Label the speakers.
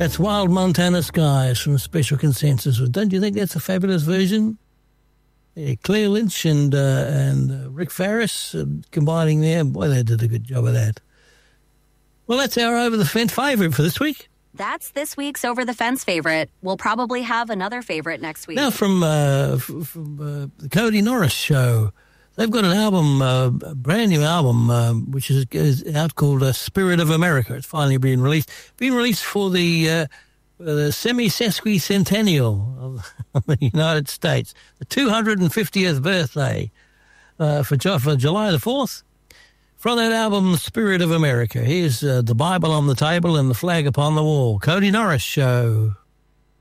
Speaker 1: That's Wild Montana Skies from Special Consensus. Don't you think that's a fabulous version? Yeah, Claire Lynch and Rick Farris combining there. Boy, they did a good job of that. Well, that's our Over the Fence favourite for this week.
Speaker 2: That's this week's Over the Fence favorite. We'll probably have another favorite next week.
Speaker 1: Now from the Cody Norris Show. They've got an album, a brand new album, which is out called Spirit of America. It's finally been released. Been released for the semi-sesquicentennial of the United States, the 250th birthday for July the 4th. From that album, Spirit of America, here's the Bible on the table and the flag upon the wall. Cody Norris Show.